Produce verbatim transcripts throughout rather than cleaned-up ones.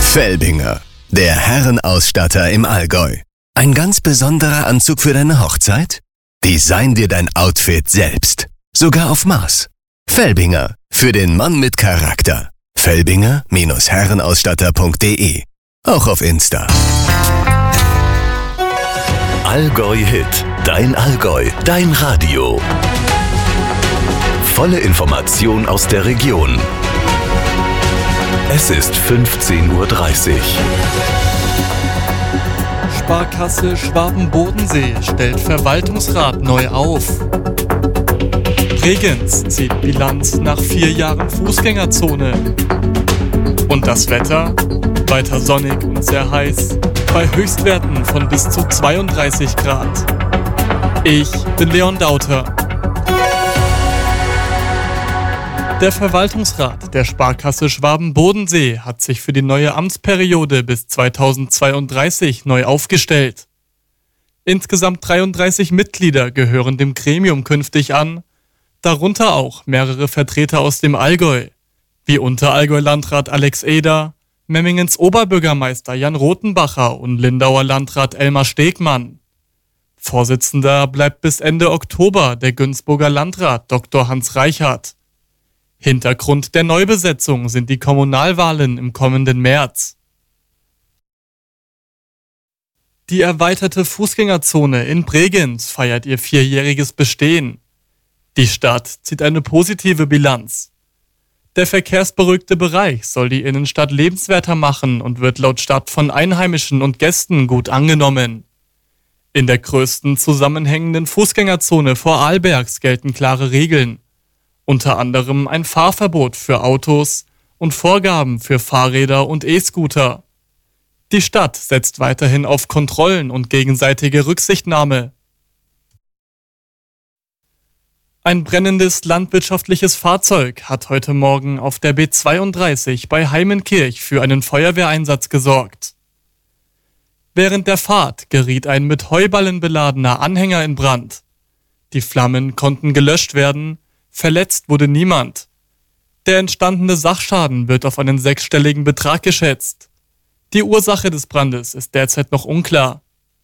Felbinger, der Herrenausstatter im Allgäu. Ein ganz besonderer Anzug für deine Hochzeit? Design dir dein Outfit selbst. Sogar auf Maß. Felbinger, für den Mann mit Charakter. Felbinger Herrenausstatter punkt de. Auch auf Insta. Allgäu Hit, dein Allgäu, dein Radio. Volle Information aus der Region. Es ist fünfzehn Uhr dreißig. Sparkasse Schwaben-Bodensee stellt Verwaltungsrat neu auf. Bregenz zieht Bilanz nach vier Jahren Fußgängerzone. Und das Wetter? Weiter sonnig und sehr heiß, bei Höchstwerten von bis zu zweiunddreißig Grad. Ich bin Leon Dauter. Der Verwaltungsrat der Sparkasse Schwaben-Bodensee hat sich für die neue Amtsperiode bis zweitausendzweiunddreißig neu aufgestellt. Insgesamt dreiunddreißig Mitglieder gehören dem Gremium künftig an, darunter auch mehrere Vertreter aus dem Allgäu, wie Unterallgäu-Landrat Alex Eder, Memmingens Oberbürgermeister Jan Rothenbacher und Lindauer Landrat Elmar Stegmann. Vorsitzender bleibt bis Ende Oktober der Günzburger Landrat Doktor Hans Reichert. Hintergrund der Neubesetzung sind die Kommunalwahlen im kommenden März. Die erweiterte Fußgängerzone in Bregenz feiert ihr vierjähriges Bestehen. Die Stadt zieht eine positive Bilanz. Der verkehrsberuhigte Bereich soll die Innenstadt lebenswerter machen und wird laut Stadt von Einheimischen und Gästen gut angenommen. In der größten zusammenhängenden Fußgängerzone vor Arlbergs gelten klare Regeln. Unter anderem ein Fahrverbot für Autos und Vorgaben für Fahrräder und E-Scooter. Die Stadt setzt weiterhin auf Kontrollen und gegenseitige Rücksichtnahme. Ein brennendes landwirtschaftliches Fahrzeug hat heute Morgen auf der B zweiunddreißig bei Heimenkirch für einen Feuerwehreinsatz gesorgt. Während der Fahrt geriet ein mit Heuballen beladener Anhänger in Brand. Die Flammen konnten gelöscht werden, verletzt wurde niemand. Der entstandene Sachschaden wird auf einen sechsstelligen Betrag geschätzt. Die Ursache des Brandes ist derzeit noch unklar.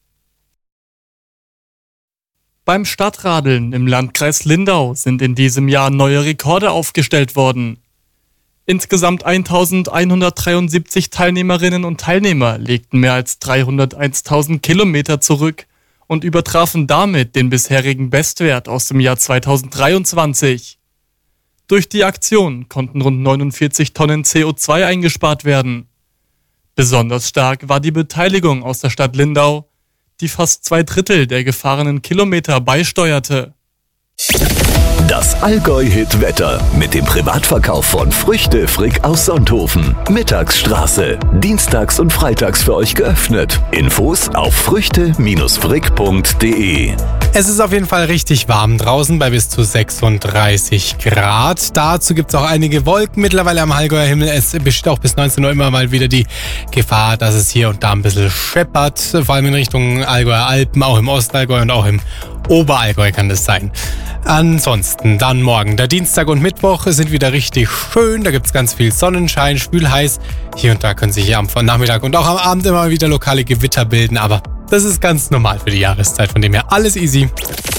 Beim Stadtradeln im Landkreis Lindau sind in diesem Jahr neue Rekorde aufgestellt worden. Insgesamt eintausendeinhundertdreiundsiebzig Teilnehmerinnen und Teilnehmer legten mehr als dreihunderteintausend Kilometer zurück und übertrafen damit den bisherigen Bestwert aus dem Jahr zweitausenddreiundzwanzig. Durch die Aktion konnten rund neunundvierzig Tonnen C O zwei eingespart werden. Besonders stark war die Beteiligung aus der Stadt Lindau, die fast zwei Drittel der gefahrenen Kilometer beisteuerte. Das Allgäu-Hit-Wetter mit dem Privatverkauf von Früchte Frick aus Sonthofen. Mittagsstraße. Dienstags und freitags für euch geöffnet. Infos auf früchte Frick punkt de. Es ist auf jeden Fall richtig warm draußen bei bis zu sechsunddreißig Grad. Dazu gibt es auch einige Wolken mittlerweile am Allgäuer Himmel. Es besteht auch bis neunzehn Uhr immer mal wieder die Gefahr, dass es hier und da ein bisschen scheppert. Vor allem in Richtung Allgäuer Alpen, auch im Ostallgäu und auch im Oberallgäu kann das sein. Ansonsten dann morgen, der Dienstag und Mittwoch sind wieder richtig schön. Da gibt es ganz viel Sonnenschein, schwül-heiß. Hier und da können sich hier am Nachmittag und auch am Abend immer wieder lokale Gewitter bilden. Aber das ist ganz normal für die Jahreszeit, von dem her alles easy.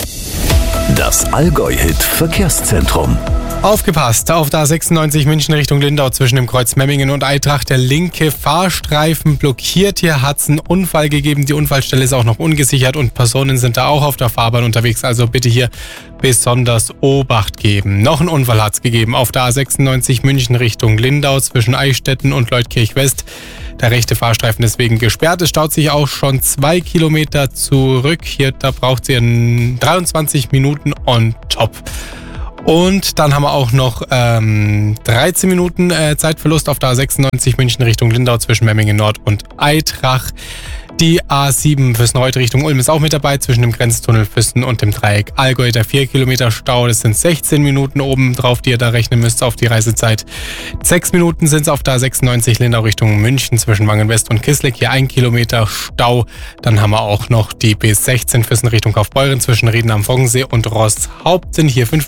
Das Allgäu-Hit Verkehrszentrum. Aufgepasst, auf der A sechsundneunzig München Richtung Lindau zwischen dem Kreuz Memmingen und Eitrach. Der linke Fahrstreifen blockiert. Hier hat es einen Unfall gegeben. Die Unfallstelle ist auch noch ungesichert und Personen sind da auch auf der Fahrbahn unterwegs. Also bitte hier besonders Obacht geben. Noch einen Unfall hat es gegeben auf der A sechsundneunzig München Richtung Lindau zwischen Eichstätten und Leutkirch West. Der rechte Fahrstreifen deswegen gesperrt. Es staut sich auch schon zwei Kilometer zurück. Hier, da braucht ihr dreiundzwanzig Minuten on top. Und dann haben wir auch noch ähm, dreizehn Minuten äh, Zeitverlust auf der A sechsundneunzig München Richtung Lindau zwischen Memmingen Nord und Eitrach. Die A sieben Füssen-Reuth Richtung Ulm ist auch mit dabei, zwischen dem Grenztunnel Füssen und dem Dreieck Allgäu. Der vier Kilometer Stau, das sind sechzehn Minuten oben drauf, die ihr da rechnen müsst auf die Reisezeit. sechs Minuten sind es auf der A sechsundneunzig Lindau Richtung München zwischen Wangen-West und Kissling. Hier ein Kilometer Stau. Dann haben wir auch noch die B sechzehn Füssen Richtung Kaufbeuren zwischen Rieden am Foggensee und Rosshaupten. Hier fünf Minuten und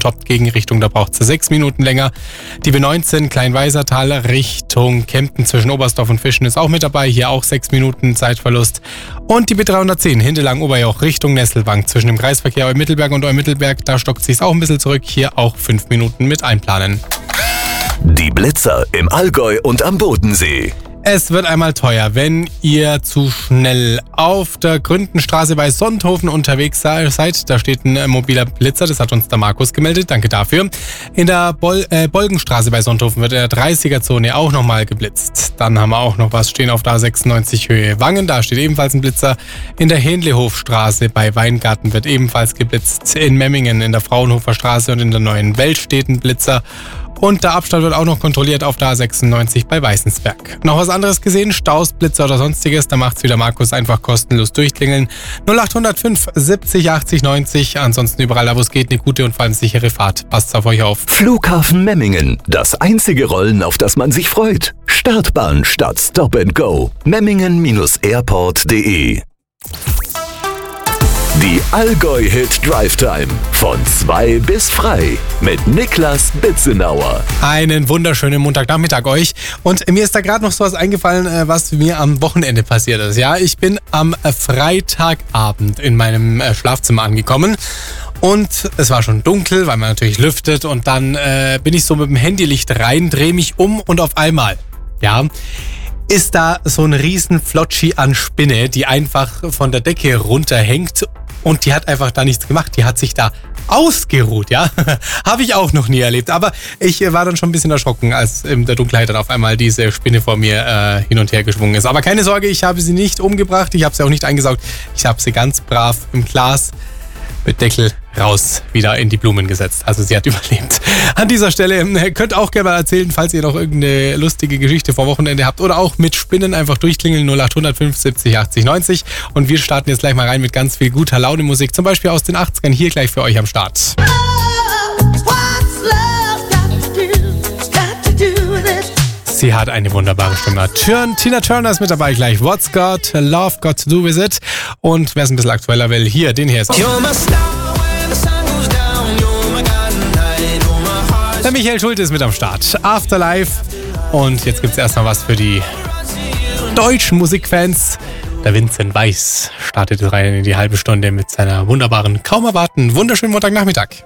stoppt Gegenrichtung, da braucht es sechs Minuten länger. Die B neunzehn Kleinweisertal Richtung Kempten zwischen Oberstdorf und Fischen ist auch mit dabei, hier auch sechs Minuten Zeitverlust. Und die B dreihundertzehn Hindelang-Oberjoch Richtung Nesselbank zwischen dem Kreisverkehr Eumittelberg und Eumittelberg, da stockt sich auch ein bisschen zurück, hier auch fünf Minuten mit einplanen. Die Blitzer im Allgäu und am Bodensee. Es wird einmal teuer, wenn ihr zu schnell auf der Gründenstraße bei Sonthofen unterwegs seid. Da steht ein mobiler Blitzer, das hat uns der Markus gemeldet, danke dafür. In der Bol- äh, Bolgenstraße bei Sonthofen wird in der dreißiger-Zone auch nochmal geblitzt. Dann haben wir auch noch was stehen auf der A sechsundneunzig Höhe Wangen, da steht ebenfalls ein Blitzer. In der Hähnlehofstraße bei Weingarten wird ebenfalls geblitzt. In Memmingen in der Fraunhofer Straße und in der Neuen Welt steht ein Blitzer. Und der Abstand wird auch noch kontrolliert auf der A sechsundneunzig bei Weißensberg. Noch was anderes gesehen? Staus, Blitzer oder sonstiges? Da macht's wieder Markus, einfach kostenlos durchklingeln. null acht null fünf siebzig achtzig neunzig. Ansonsten überall da, wo es geht, eine gute und vor allem sichere Fahrt. Passt auf euch auf. Flughafen Memmingen. Das einzige Rollen, auf das man sich freut. Startbahn statt Stop and Go. Memmingen Airport punkt de. Die Allgäu-Hit Drive Time. Von zwei bis frei. Mit Niklas Bitzenauer. Einen wunderschönen Montagnachmittag euch. Und mir ist da gerade noch so was eingefallen, was mir am Wochenende passiert ist. Ja, ich bin am Freitagabend in meinem Schlafzimmer angekommen. Und es war schon dunkel, weil man natürlich lüftet. Und dann äh, bin ich so mit dem Handylicht rein, drehe mich um und auf einmal, ja, ist da so ein riesen Flotschi an Spinne, die einfach von der Decke runterhängt. Und die hat einfach da nichts gemacht. Die hat sich da ausgeruht, ja. Habe ich auch noch nie erlebt. Aber ich war dann schon ein bisschen erschrocken, als in der Dunkelheit dann auf einmal diese Spinne vor mir äh, hin und her geschwungen ist. Aber keine Sorge, ich habe sie nicht umgebracht. Ich habe sie auch nicht eingesaugt. Ich habe sie ganz brav im Glas mit Deckel raus wieder in die Blumen gesetzt. Also sie hat überlebt. An dieser Stelle könnt ihr auch gerne mal erzählen, falls ihr noch irgendeine lustige Geschichte vor Wochenende habt oder auch mit Spinnen, einfach durchklingeln null acht null fünf siebzig achtzig neunzig. Und wir starten jetzt gleich mal rein mit ganz viel guter Laune Musik, zum Beispiel aus den achtzigern, hier gleich für euch am Start. Sie hat eine wunderbare Stimme. Tina Turner ist mit dabei gleich. What's Got Love Got to Do With It? Und wer es ein bisschen aktueller will, hier, den hier ist auch. Der Michael Schulte ist mit am Start. Afterlife. Und jetzt gibt es erstmal was für die deutschen Musikfans. Der Vincent Weiss startet rein in die halbe Stunde mit seiner wunderbaren Kaum erwarten, wunderschönen Montagnachmittag.